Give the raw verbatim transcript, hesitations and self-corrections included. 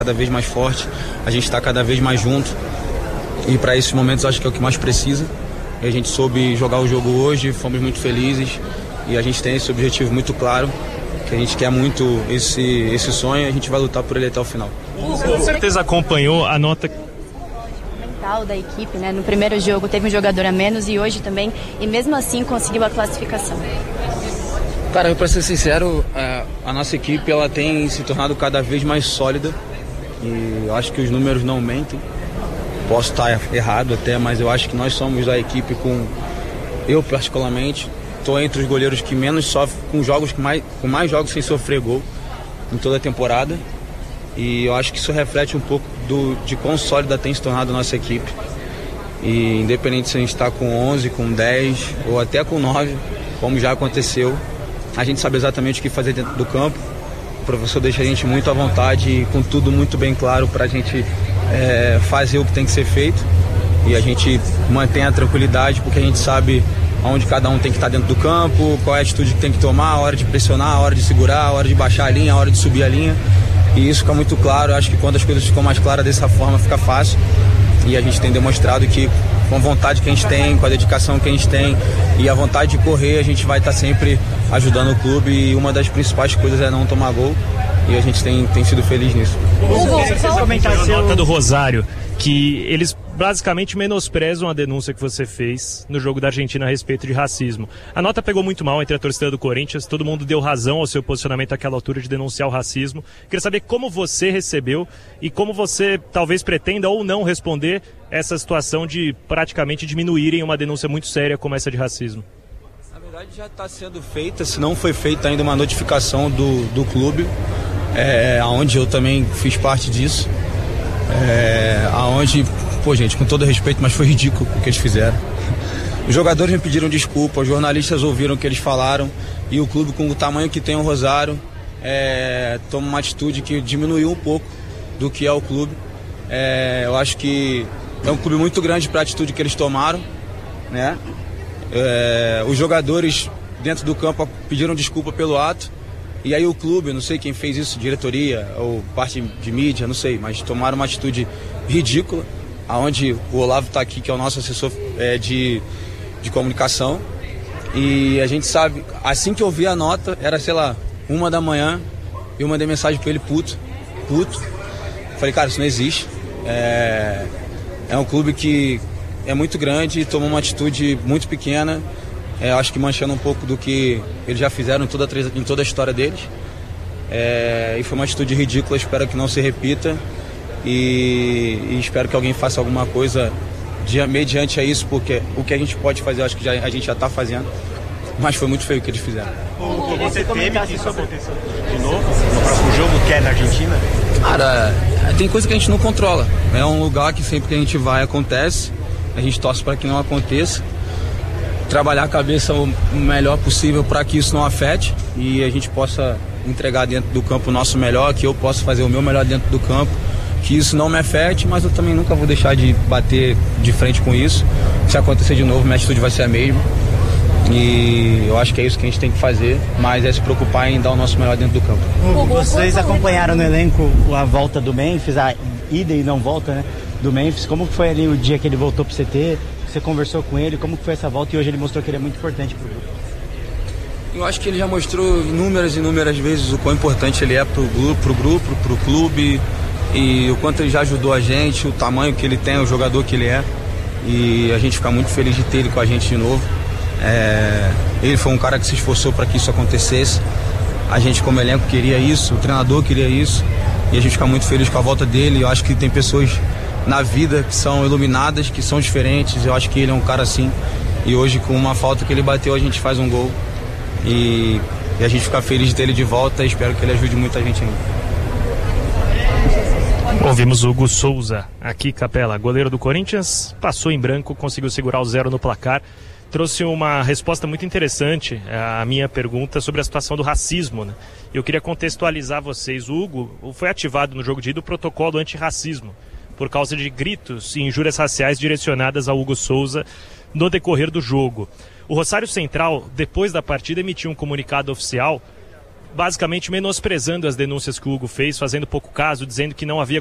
cada vez mais forte, a gente está cada vez mais junto e para esses momentos acho que é o que mais precisa. E a gente soube jogar o jogo hoje, fomos muito felizes e a gente tem esse objetivo muito claro, que a gente quer muito esse, esse sonho e a gente vai lutar por ele até o final. Você com certeza acompanhou a nota mental da equipe, né? No primeiro jogo teve um jogador a menos e hoje também, e mesmo assim conseguiu a classificação. Cara, para ser sincero, a, a nossa equipe ela tem se tornado cada vez mais sólida e eu acho que os números não mentem. Posso estar errado até, mas eu acho que nós somos a equipe com, eu particularmente, estou entre os goleiros que menos sofrem, com jogos que mais, com mais jogos sem sofrer gol em toda a temporada. E eu acho que isso reflete um pouco do, de quão sólida tem se tornado a nossa equipe. E independente se a gente está com onze, com dez ou até com nove, como já aconteceu, a gente sabe exatamente o que fazer dentro do campo. O professor deixa a gente muito à vontade e com tudo muito bem claro para a gente é, fazer o que tem que ser feito. E a gente mantém a tranquilidade porque a gente sabe onde cada um tem que estar dentro do campo, qual é a atitude que tem que tomar, a hora de pressionar, a hora de segurar, a hora de baixar a linha, a hora de subir a linha. E isso fica muito claro. Eu acho que quando as coisas ficam mais claras dessa forma fica fácil. E a gente tem demonstrado que com a vontade que a gente tem, com a dedicação que a gente tem e a vontade de correr, a gente vai estar sempre ajudando o clube e uma das principais coisas é não tomar gol e a gente tem, tem sido feliz nisso. Vocês comentaram a nota do Rosário, que eles basicamente menosprezam a denúncia que você fez no jogo da Argentina a respeito de racismo. A nota pegou muito mal entre a torcida do Corinthians, todo mundo deu razão ao seu posicionamento àquela altura de denunciar o racismo. Queria saber como você recebeu e como você talvez pretenda ou não responder essa situação de praticamente diminuírem uma denúncia muito séria como essa de racismo. Na verdade já está sendo feita, se não foi feita ainda uma notificação do, do clube, é, onde eu também fiz parte disso, é, aonde, pô gente, com todo respeito, mas foi ridículo o que eles fizeram. Os jogadores me pediram desculpa, os jornalistas ouviram o que eles falaram e o clube, com o tamanho que tem o Rosário, é, toma uma atitude que diminuiu um pouco do que é o clube. É, eu acho que é um clube muito grande para a atitude que eles tomaram, né? É, os jogadores dentro do campo pediram desculpa pelo ato e aí o clube, não sei quem fez isso, diretoria ou parte de mídia, não sei, mas tomaram uma atitude ridícula, aonde o Olavo está aqui, que é o nosso assessor é, de, de comunicação, e a gente sabe, assim que eu vi a nota, era, sei lá, uma da manhã, eu mandei mensagem para ele, puto, puto, falei, cara, isso não existe, é, é um clube que é muito grande e tomou uma atitude muito pequena, é, acho que manchando um pouco do que eles já fizeram em toda a, em toda a história deles, é, e foi uma atitude ridícula, espero que não se repita. E, e espero que alguém faça alguma coisa de, mediante a isso, porque o que a gente pode fazer, eu acho que já, a gente já está fazendo, mas foi muito feio o que eles fizeram. Você teme que isso aconteça de novo no próximo jogo, que é na Argentina? Cara, tem coisa que a gente não controla, é um lugar que sempre que a gente vai acontece, a gente torce para que não aconteça, trabalhar a cabeça o melhor possível para que isso não afete e a gente possa entregar dentro do campo o nosso melhor, que eu possa fazer o meu melhor dentro do campo, que isso não me afete, mas eu também nunca vou deixar de bater de frente com isso. Se acontecer de novo, minha atitude vai ser a mesma. E eu acho que é isso que a gente tem que fazer, mas é se preocupar em dar o nosso melhor dentro do campo. Vocês acompanharam no elenco a volta do Memphis, a ida e não volta, né, do Memphis. Como foi ali o dia que ele voltou pro C T? Você conversou com ele, como foi essa volta? E hoje ele mostrou que ele é muito importante pro grupo. Eu acho que ele já mostrou inúmeras e inúmeras vezes o quão importante ele é pro grupo, pro grupo, pro clube, e o quanto ele já ajudou a gente, o tamanho que ele tem, o jogador que ele é, e a gente fica muito feliz de ter ele com a gente de novo. É, ele foi um cara que se esforçou para que isso acontecesse, a gente como elenco queria isso, o treinador queria isso, e a gente fica muito feliz com a volta dele. Eu acho que tem pessoas na vida que são iluminadas, que são diferentes, eu acho que ele é um cara assim, e hoje com uma falta que ele bateu a gente faz um gol, e, e a gente fica feliz de ter ele de volta e espero que ele ajude muita gente ainda. Ouvimos o Hugo Souza aqui, Capela, goleiro do Corinthians, passou em branco, conseguiu segurar o zero no placar, trouxe uma resposta muito interessante à minha pergunta sobre a situação do racismo, né? Eu queria contextualizar vocês. O Hugo foi ativado no jogo de ida o protocolo antirracismo por causa de gritos e injúrias raciais direcionadas ao Hugo Souza no decorrer do jogo. O Rosário Central, depois da partida, emitiu um comunicado oficial basicamente menosprezando as denúncias que o Hugo fez, fazendo pouco caso, dizendo que não havia